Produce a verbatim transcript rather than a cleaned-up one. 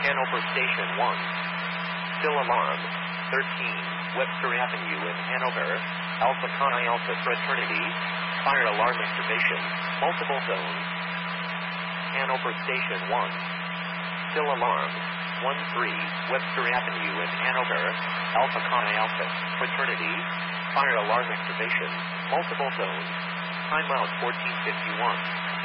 Hanover Station one. Still alarm. thirteen, Webster Avenue in Hanover. Alpha Chi Alpha Fraternity. Fire alarm activation. Multiple zones. Hanover Station one. Still alarm. one three, Webster Avenue in Hanover. Alpha Chi Alpha Fraternity. Fire alarm activation. Multiple zones. Timeout fourteen fifty-one.